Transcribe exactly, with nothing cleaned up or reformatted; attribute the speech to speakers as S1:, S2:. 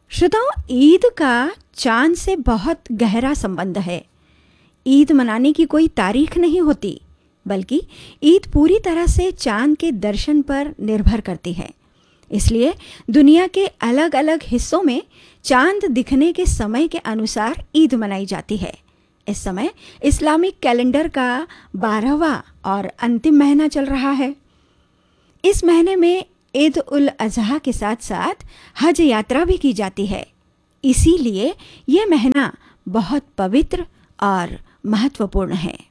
S1: श्रोताओं, ईद का चाँद से बहुत गहरा संबंध है। ईद मनाने की कोई तारीख नहीं होती, बल्कि ईद पूरी तरह से चाँद के दर्शन पर निर्भर करती है। इसलिए दुनिया के अलग अलग हिस्सों में चाँद दिखने के समय के अनुसार ईद मनाई जाती है। इस समय इस्लामिक कैलेंडर का बारहवां और अंतिम महीना चल रहा है। इस महीने में ईद उल अजहा के साथ साथ हज यात्रा भी की जाती है। इसीलिए यह महीना बहुत पवित्र और महत्वपूर्ण है।